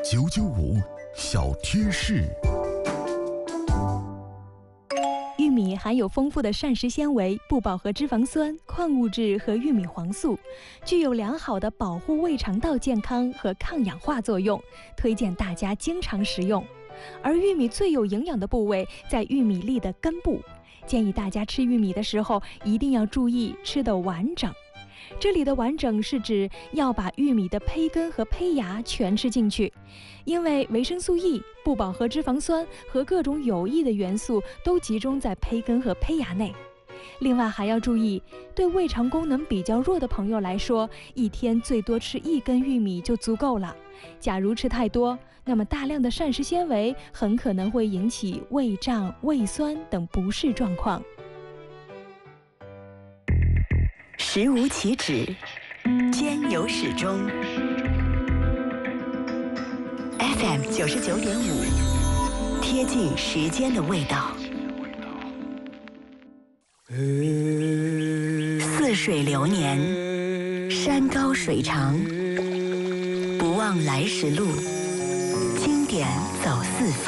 995小贴士。 玉米含有丰富的膳食纤维、不饱和脂肪酸、矿物质和玉米黄素，具有良好的保护胃肠道健康和抗氧化作用，推荐大家经常食用。而玉米最有营养的部位在玉米粒的根部，建议大家吃玉米的时候一定要注意吃得完整。这里的完整是指要把玉米的胚根和胚芽全吃进去，因为维生素 E、不饱和脂肪酸和各种有益的元素都集中在胚根和胚芽内。另外还要注意，对胃肠功能比较弱的朋友来说，一天最多吃1根玉米就足够了。假如吃太多，那么大量的膳食纤维很可能会引起胃胀、胃酸等不适状况。 食无其止，兼有始终。FM 99.5，贴近时间的味道。似水流年，山高水长，不忘来时路，经典走四方。